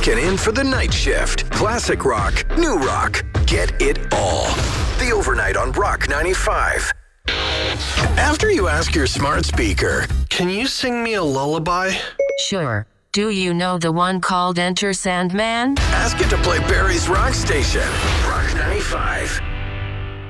Checking in for the night shift. Classic rock, new rock, get it all. The Overnight on Rock 95. After you ask your smart speaker, can you sing me a lullaby? Sure. Do you know the one called Enter Sandman? Ask it to play Barry's Rock Station. Rock 95.